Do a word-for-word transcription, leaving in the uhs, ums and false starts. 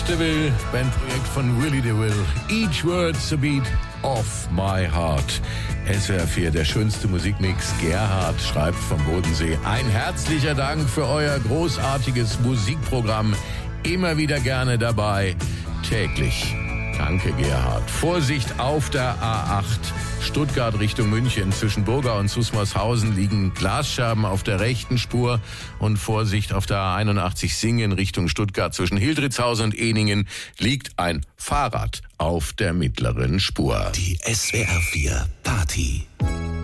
DeVille, Bandprojekt von Willie DeVille. Each word's a beat of my heart. S W R vier, der schönste Musikmix. Gerhard schreibt vom Bodensee. Ein herzlicher Dank für euer großartiges Musikprogramm. Immer wieder gerne dabei. Täglich. Danke, Gerhard. Vorsicht auf der A acht. Stuttgart Richtung München. Zwischen Burga und Susmarshausen liegen Glasscherben auf der rechten Spur. Und Vorsicht auf der A einundachtzig Singen Richtung Stuttgart. Zwischen Hildritzhausen und Ehningen liegt ein Fahrrad auf der mittleren Spur. Die S W R vier Party.